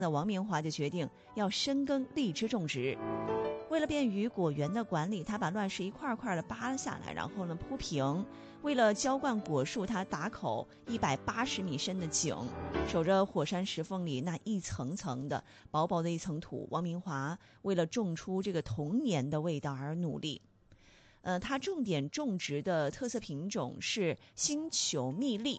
那王明华就决定要深耕荔枝种植。为了便于果园的管理，他把乱石一块块的扒了下来，然后呢铺平。为了浇灌果树，他打口180米深的井，守着火山石缝里那一层层的薄薄的一层土。王明华为了种出这个童年的味道而努力。他重点种植的特色品种是星球蜜栗，